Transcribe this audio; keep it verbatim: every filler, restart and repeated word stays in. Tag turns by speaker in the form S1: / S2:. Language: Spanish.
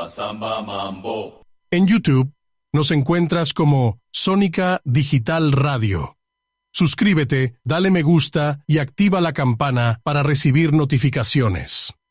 S1: rumba, samba, mambo.
S2: En YouTube nos encuentras como Sónica Digital Radio. Suscríbete, dale me gusta y activa la campana para recibir notificaciones.